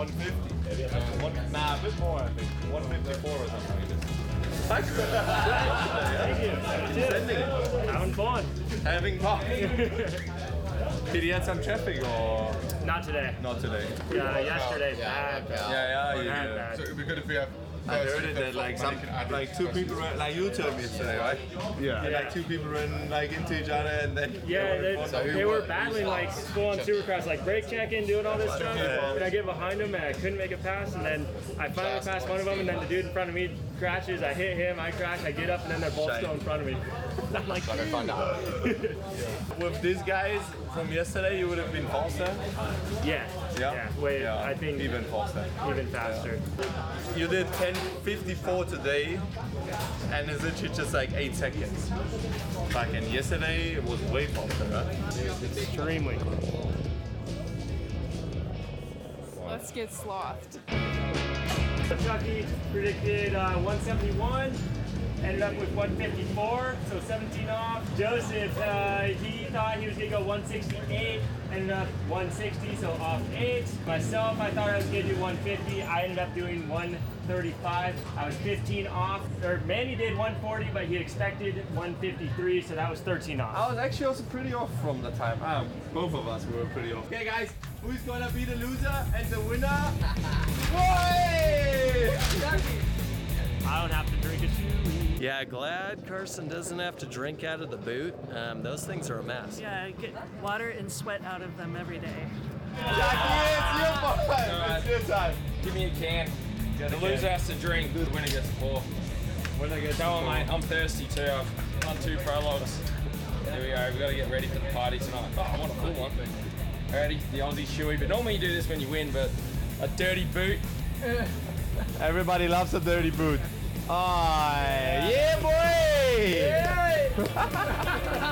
150. Nah, a bit more, I think. 154 or something like this. Thank you. Sending it. Having fun. Having fun. Did you have some traffic or? Not today. Not today. Yeah, yesterday. Bad. Yeah. So it'd be good if we have. I heard it that like two people ran, like you told me yesterday, right? Yeah. Like two people ran like into each other and then They were battling like full on supercross, like brake checking, doing all this stuff. And I get behind them and I couldn't make a pass. And then I finally passed one of them, and then the dude in front of me crashes. I hit him, I crash, I get up, and then they're both still in front of me. I'm like, with these guys from yesterday, you would have been faster. Yeah. Wait, I think even faster, even faster. You did 10:54 today, and it's literally just like 8 seconds. Like, and yesterday it was way faster, right? Extremely. Let's get slothed. Chucky predicted 171, ended up with 154, so 17 off. Joseph, he thought he was gonna go 168, ended up 160, so off 8. Myself, I thought I was gonna do 150, I ended up doing 135. I was 15 off. Or Manny did 140, but he expected 153, so that was 13 off. I was actually also pretty off from the time. Both of us were pretty off. Okay guys, who's gonna be the loser and the winner? I don't have to drink a chewy. Yeah, glad Carson doesn't have to drink out of the boot. Those things are a mess. Yeah, get water and sweat out of them every day. Jackie, it's your time. It's your time. Give me a can. The loser has to drink. The winner gets 4. Winner gets Go on, mate. I'm thirsty too. I've done 2 prologues. Here we go. We've got to get ready for the party tonight. Oh, I want a full one. Alrighty, the Aussie shoey. But normally you do this when you win, but a dirty boot. Everybody loves a dirty boot. Oh, yeah boy! Yeah.